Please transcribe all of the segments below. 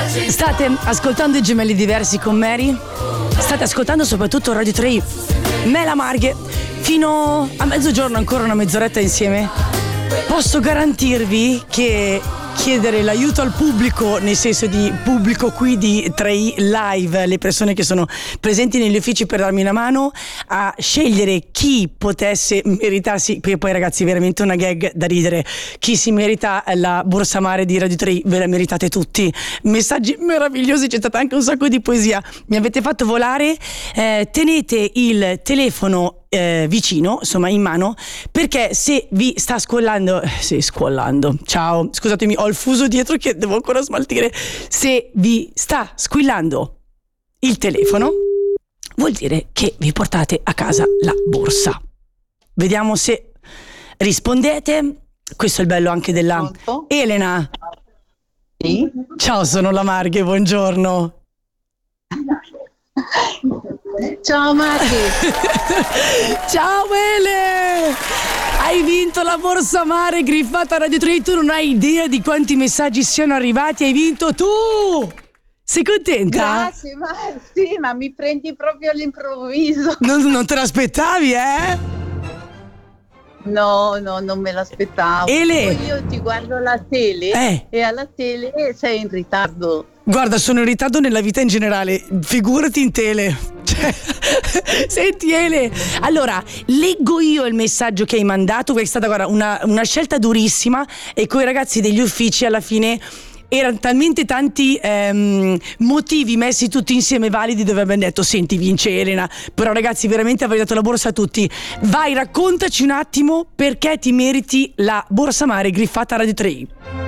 State ascoltando i Gemelli Diversi con Mary. State ascoltando soprattutto Radio 3, Mela Marghe. Fino a mezzogiorno, ancora una mezz'oretta insieme. Posso garantirvi che chiedere l'aiuto al pubblico, nel senso di pubblico qui di 3i Live, le persone che sono presenti negli uffici per darmi una mano a scegliere chi potesse meritarsi, perché poi ragazzi veramente una gag da ridere, chi si merita la borsa mare di Radio 3, ve la meritate tutti. Messaggi meravigliosi, c'è stata anche un sacco di poesia, mi avete fatto volare. Tenete il telefono vicino, insomma in mano, perché se vi sta squallando, ciao, scusatemi, ho il fuso dietro che devo ancora smaltire. Se vi sta squillando il telefono, vuol dire che vi portate a casa la borsa. Vediamo se rispondete. Questo è il bello anche della Elena. Sì. Ciao, sono la Marghe, buongiorno. Ciao Marghe. Ciao Ele, hai vinto la borsa mare griffata Radio 3. Tu non hai idea di quanti messaggi siano arrivati. Hai vinto tu. Sei contenta? Grazie, ma sì, ma mi prendi proprio all'improvviso. Non te l'aspettavi, eh? No, non me l'aspettavo. Ele, poi io ti guardo alla tele e alla tele sei in ritardo. Guarda, sono in ritardo nella vita in generale, figurati in tele. Senti Ele, allora leggo io il messaggio che hai mandato, che è stata guarda, una scelta durissima, e coi ragazzi degli uffici alla fine erano talmente tanti motivi messi tutti insieme validi, dove abbiamo detto senti, vince Elena, però ragazzi veramente avrei dato la borsa a tutti. Vai, raccontaci un attimo perché ti meriti la borsa mare griffata Radio 3.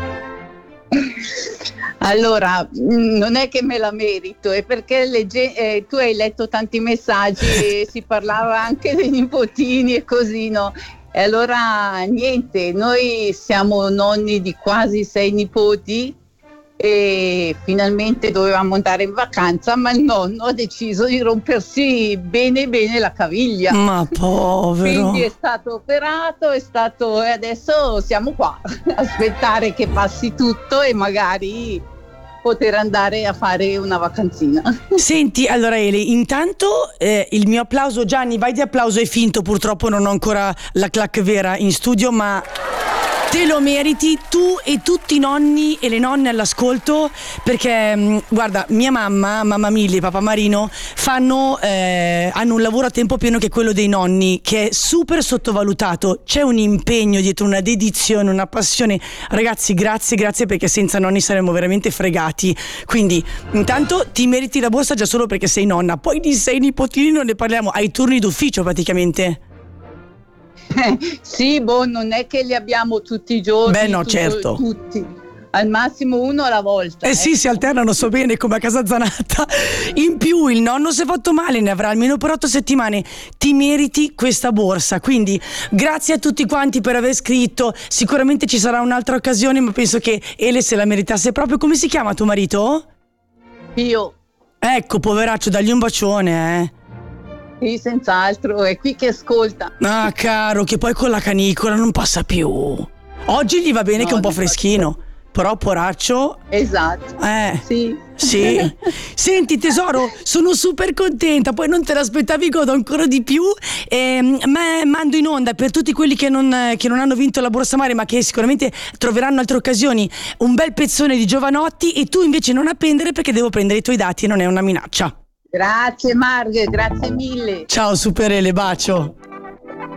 Allora, non è che me la merito, è perché tu hai letto tanti messaggi e si parlava anche dei nipotini e così, no? E allora niente, noi siamo nonni di quasi 6 nipoti e finalmente dovevamo andare in vacanza, ma il nonno ha deciso di rompersi bene la caviglia. Ma povero. Quindi è stato operato, e adesso siamo qua a aspettare che passi tutto e magari poter andare a fare una vacanzina. Senti, allora Eli, intanto il mio applauso, Gianni, vai di applauso, è finto, purtroppo non ho ancora la clac vera in studio, ma te lo meriti, tu e tutti i nonni e le nonne all'ascolto, perché guarda, mia mamma Milli e papà Marino hanno un lavoro a tempo pieno che è quello dei nonni, che è super sottovalutato. C'è un impegno dietro, una dedizione, una passione. Ragazzi, grazie, perché senza nonni saremmo veramente fregati. Quindi intanto ti meriti la borsa già solo perché sei nonna, poi di 6 nipotini non ne parliamo, hai turni d'ufficio praticamente. Sì, non è che li abbiamo tutti i giorni. Beh no, certo. Tutti. Al massimo uno alla volta. Sì, si alternano, so bene, come a casa Zanatta. In più il nonno si è fatto male, ne avrà almeno per 8 settimane. Ti meriti questa borsa. Quindi grazie a tutti quanti per aver scritto. Sicuramente ci sarà un'altra occasione, ma penso che Ele se la meritasse proprio. Come si chiama tuo marito? Io. Ecco, poveraccio, dagli un bacione, Sì, senz'altro, è qui che ascolta. Ah, caro, che poi con la canicola non passa più. Oggi gli va bene, no, che è un po' freschino, però poraccio. Esatto. Sì. Senti tesoro, sono super contenta, poi non te l'aspettavi, godo ancora di più. Ma mando in onda per tutti quelli che non hanno vinto la borsa mare, ma che sicuramente troveranno altre occasioni, un bel pezzone di Giovanotti, e tu invece non appendere, perché devo prendere i tuoi dati e non è una minaccia. Grazie Marghe, grazie mille. Ciao Superele, bacio.